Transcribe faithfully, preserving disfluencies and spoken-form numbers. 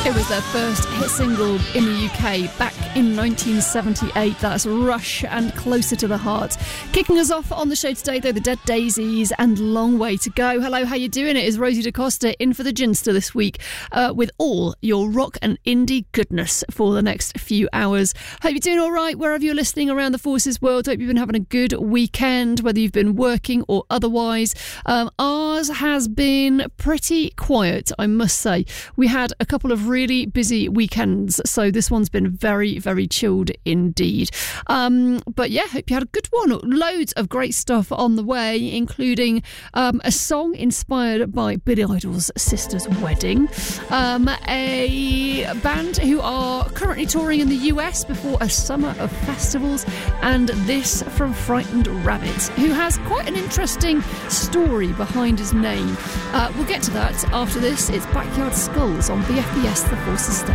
It was their first hit single in the U K back in nineteen seventy-eight. That's Rush and Closer to the Heart. Kicking us off on the show today, though, the Dead Daisies and Long Way to Go. Hello, how you doing? It is Rosie DaCosta in for the Ginster this week uh, with all your rock and indie goodness for the next few hours. Hope you're doing all right wherever you're listening around the Forces world. Hope you've been having a good weekend, whether you've been working or otherwise. Um, ours has been pretty quiet, I must say. We had a couple of really busy weekends, so this one's been very, very chilled indeed. Um, but yeah, hope you had a good one. Loads of great stuff on the way, including um, a song inspired by Billy Idol's sister's wedding, um, a band who are currently touring in the U S before a summer of festivals, and this from Frightened Rabbit, who has quite an interesting story behind his name. Uh, we'll get to that after this. It's Backyard Skulls on B F B S The Forces Station.